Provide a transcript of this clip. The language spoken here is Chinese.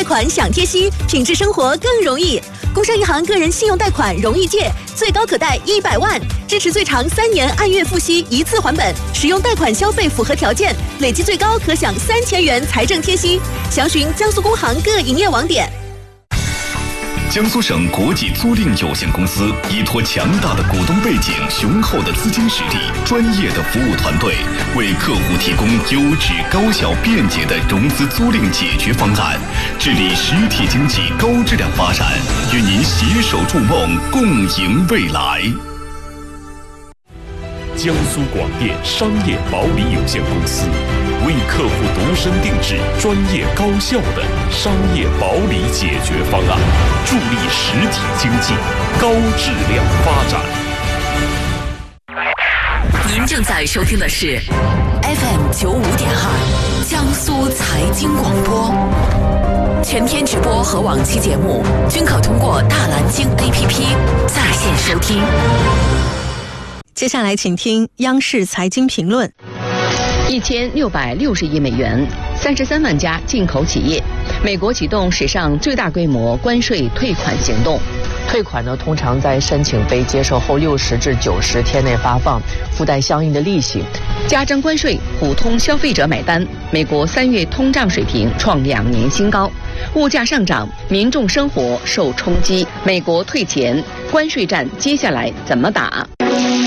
款享贴息，品质生活更容易。工商银行个人信用贷款容易借，最高可贷100万，支持最长3年按月付息一次还本。使用贷款消费符合条件，累计最高可享3000元财政贴息。详询江苏工行各营业网点。 江苏省国际租赁有限公司依托强大的股东背景、雄厚的资金实力、专业的服务团队，为客户提供优质、高效、便捷的融资租赁解决方案，致力实体经济高质量发展，与您携手筑梦，共赢未来。 江苏广电商业保理有限公司为客户度身定制专业高效的商业保理解决方案，助力实体经济高质量发展。 您正在收听的是 FM 95.2江苏财经广播，全天直播和往期节目均可通过大蓝鲸 APP 在线收听。 接下来请听央视财经评论。 1660亿美元，33万家进口企业，美国启动史上最大规模关税退款行动。 退款呢，通常在申请被接受后60至90天内发放，附带相应的利息。 加征关税，普通消费者买单。美国3月通胀水平创2年新高，物价上涨，民众生活受冲击。美国退钱，关税战接下来怎么打？